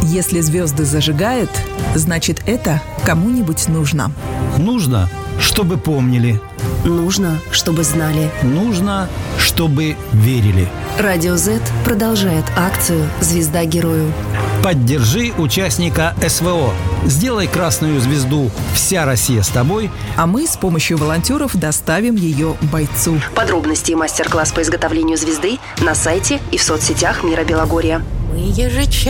Если звезды зажигают, значит, это кому-нибудь нужно. Нужно, чтобы помнили. Нужно, чтобы знали. Нужно, чтобы верили. Радио Z продолжает акцию «Звезда герою». Поддержи участника СВО. Сделай красную звезду «Вся Россия с тобой». А мы с помощью волонтеров доставим ее бойцу. Подробности и мастер-класс по изготовлению звезды на сайте и в соцсетях Мира Белогорья. Мы ежечасно